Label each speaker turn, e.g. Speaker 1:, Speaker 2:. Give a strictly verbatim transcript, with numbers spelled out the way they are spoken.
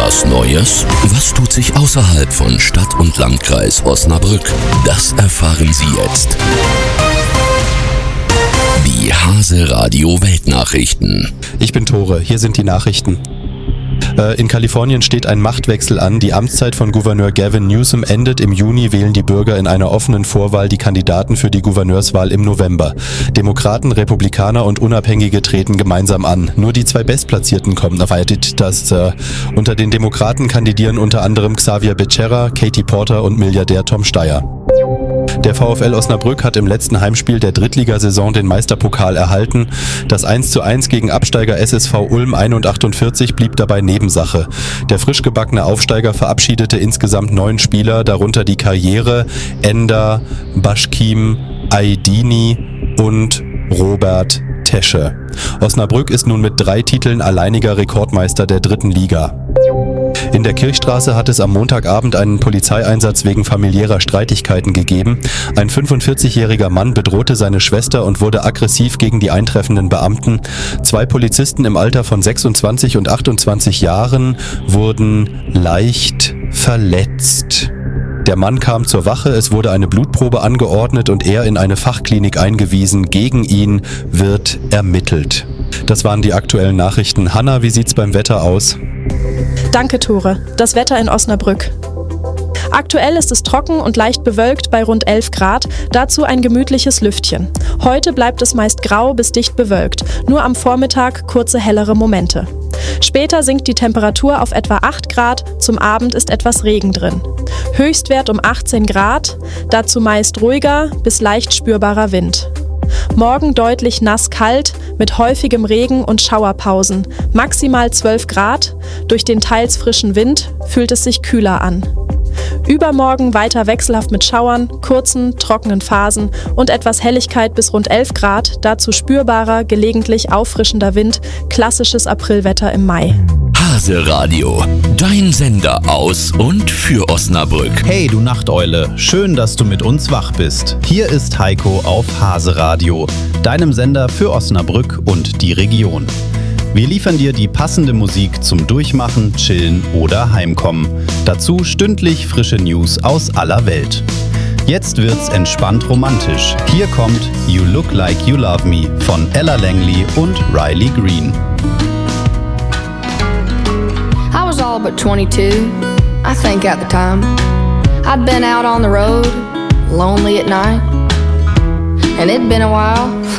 Speaker 1: Was Neues? Was tut sich außerhalb von Stadt und Landkreis Osnabrück? Das erfahren Sie jetzt. Die Hase-Radio Weltnachrichten.
Speaker 2: Ich bin Tore, hier sind die Nachrichten. In Kalifornien steht ein Machtwechsel an. Die Amtszeit von Gouverneur Gavin Newsom endet. Im Juni wählen die Bürger in einer offenen Vorwahl die Kandidaten für die Gouverneurswahl im November. Demokraten, Republikaner und Unabhängige treten gemeinsam an. Nur die zwei Bestplatzierten kommen auf das. Äh, unter den Demokraten kandidieren unter anderem Xavier Becerra, Katie Porter und Milliardär Tom Steyer. Der VfL Osnabrück hat im letzten Heimspiel der Drittligasaison den Meisterpokal erhalten. Das eins zu eins gegen Absteiger S S V Ulm einundachtzig blieb dabei Nebensache. Der frisch gebackene Aufsteiger verabschiedete insgesamt neun Spieler, darunter die Karriere Ender, Başkim, Aydini und Robert Tesche. Osnabrück ist nun mit drei Titeln alleiniger Rekordmeister der dritten Liga. In der Kirchstraße hat es am Montagabend einen Polizeieinsatz wegen familiärer Streitigkeiten gegeben. Ein fünfundvierzigjähriger Mann bedrohte seine Schwester und wurde aggressiv gegen die eintreffenden Beamten. Zwei Polizisten im Alter von sechsundzwanzig und achtundzwanzig Jahren wurden leicht verletzt. Der Mann kam zur Wache, es wurde eine Blutprobe angeordnet und er in eine Fachklinik eingewiesen. Gegen ihn wird ermittelt. Das waren die aktuellen Nachrichten. Hanna, wie sieht's beim Wetter aus?
Speaker 3: Danke, Tore. Das Wetter in Osnabrück. Aktuell ist es trocken und leicht bewölkt bei rund elf Grad, dazu ein gemütliches Lüftchen. Heute bleibt es meist grau bis dicht bewölkt, nur am Vormittag kurze hellere Momente. Später sinkt die Temperatur auf etwa acht Grad, zum Abend ist etwas Regen drin. Höchstwert um achtzehn Grad, dazu meist ruhiger bis leicht spürbarer Wind. Morgen deutlich nass-kalt mit häufigem Regen und Schauerpausen, maximal zwölf Grad, durch den teils frischen Wind fühlt es sich kühler an. Übermorgen weiter wechselhaft mit Schauern, kurzen, trockenen Phasen und etwas Helligkeit bis rund elf Grad, dazu spürbarer, gelegentlich auffrischender Wind, klassisches Aprilwetter im Mai.
Speaker 1: Hase-Radio, dein Sender aus und für Osnabrück.
Speaker 4: Hey du Nachteule, schön, dass du mit uns wach bist. Hier ist Heiko auf Hase-Radio, deinem Sender für Osnabrück und die Region. Wir liefern dir die passende Musik zum Durchmachen, Chillen oder Heimkommen. Dazu stündlich frische News aus aller Welt. Jetzt wird's entspannt romantisch. Hier kommt You Look Like You Love Me von Ella Langley und Riley Green.
Speaker 5: I was all but twenty-two, I think at the time. I'd been out on the road, lonely at night. And it'd been a while